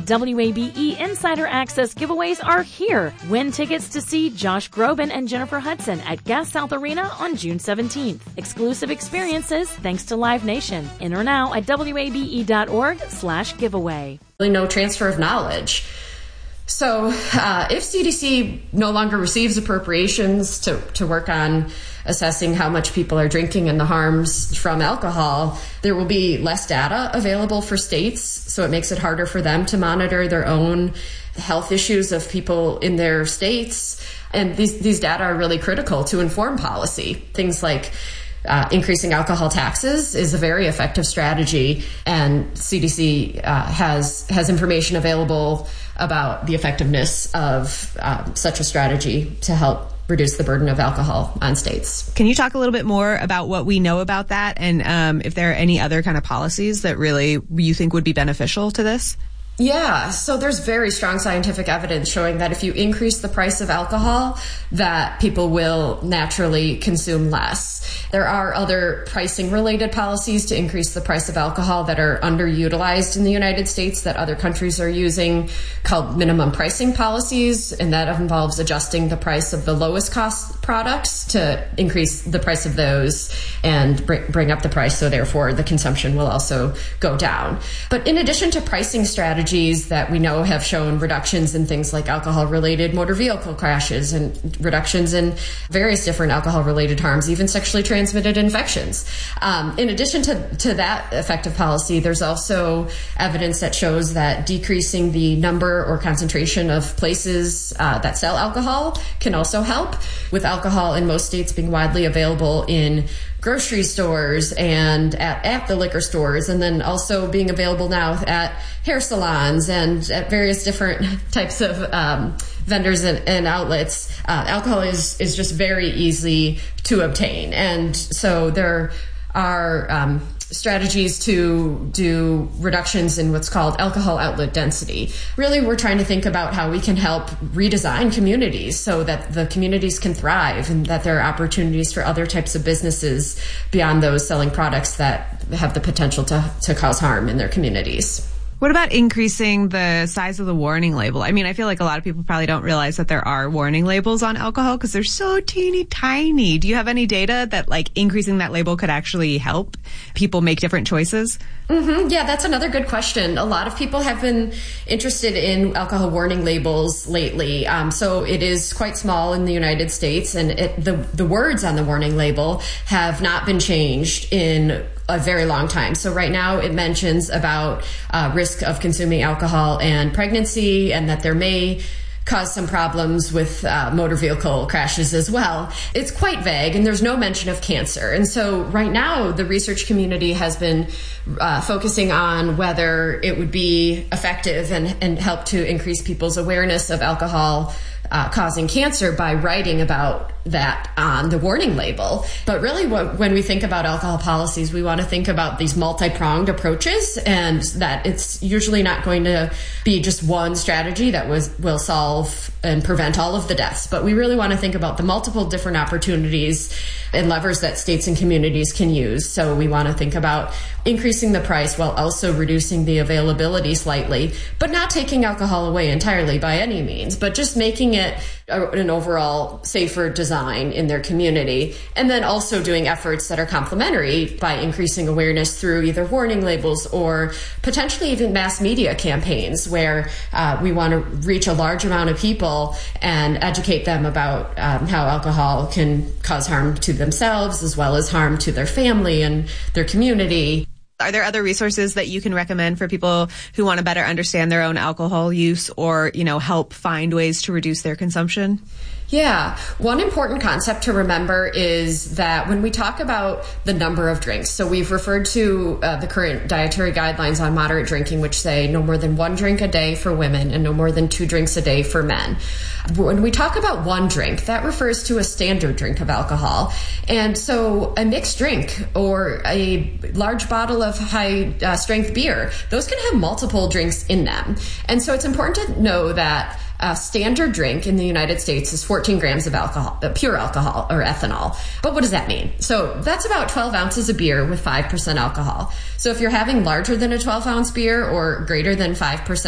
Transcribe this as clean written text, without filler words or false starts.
WABE Insider Access giveaways are here. Win tickets to see Josh Groban and Jennifer Hudson at Gas South Arena on June 17th. Exclusive experiences thanks to Live Nation. Enter now at wabe.org/giveaway. No transfer of knowledge. So if CDC no longer receives appropriations to work on assessing how much people are drinking and the harms from alcohol, there will be less data available for states. So it makes it harder for them to monitor their own health issues of people in their states. And these data are really critical to inform policy. Things like increasing alcohol taxes is a very effective strategy, and CDC has information available about the effectiveness of such a strategy to help reduce the burden of alcohol on states. Can you talk a little bit more about what we know about that, and if there are any other kind of policies that really you think would be beneficial to this? Yeah, so there's very strong scientific evidence showing that if you increase the price of alcohol, that people will naturally consume less. There are other pricing-related policies to increase the price of alcohol that are underutilized in the United States that other countries are using, called minimum pricing policies, and that involves adjusting the price of the lowest cost products to increase the price of those and bring up the price, so therefore the consumption will also go down. But in addition to pricing strategies that we know have shown reductions in things like alcohol-related motor vehicle crashes and reductions in various different alcohol-related harms, even sexually transmitted infections. In addition to that effective policy, there's also evidence that shows that decreasing the number or concentration of places that sell alcohol can also help, with alcohol in most states being widely available in grocery stores and at the liquor stores, and then also being available now at hair salons and at various different types of vendors and outlets. Alcohol is just very easy to obtain. And so there are strategies to do reductions in what's called alcohol outlet density. Really, we're trying to think about how we can help redesign communities so that the communities can thrive and that there are opportunities for other types of businesses beyond those selling products that have the potential to cause harm in their communities. What about increasing the size of the warning label? I mean, I feel like a lot of people probably don't realize that there are warning labels on alcohol because they're so teeny tiny. Do you have any data that like increasing that label could actually help people make different choices? Mm-hmm. Yeah, that's another good question. A lot of people have been interested in alcohol warning labels lately. So it is quite small in the United States, and the words on the warning label have not been changed in a very long time. So right now it mentions about risk of consuming alcohol and pregnancy, and that there may cause some problems with motor vehicle crashes as well. It's quite vague, and there's no mention of cancer. And so right now the research community has been focusing on whether it would be effective and help to increase people's awareness of alcohol causing cancer by writing about that on the warning label. But really, when we think about alcohol policies, we want to think about these multi-pronged approaches, and that it's usually not going to be just one strategy that will solve and prevent all of the deaths. But we really want to think about the multiple different opportunities and levers that states and communities can use. So we want to think about increasing the price while also reducing the availability slightly, but not taking alcohol away entirely by any means, but just making it an overall safer design in their community. And then also doing efforts that are complementary by increasing awareness through either warning labels or potentially even mass media campaigns where we want to reach a large amount of people and educate them about how alcohol can cause harm to themselves as well as harm to their family and their community. Are there other resources that you can recommend for people who want to better understand their own alcohol use or, help find ways to reduce their consumption? Yeah. One important concept to remember is that when we talk about the number of drinks, so we've referred to the current dietary guidelines on moderate drinking, which say no more than 1 drink a day for women and no more than 2 drinks a day for men. When we talk about 1 drink, that refers to a standard drink of alcohol. And so a mixed drink or a large bottle of high strength beer, those can have multiple drinks in them. And so it's important to know that a standard drink in the United States is 14 grams of alcohol, pure alcohol or ethanol. But what does that mean? So that's about 12 ounces of beer with 5% alcohol. So if you're having larger than a 12-ounce beer or greater than 5%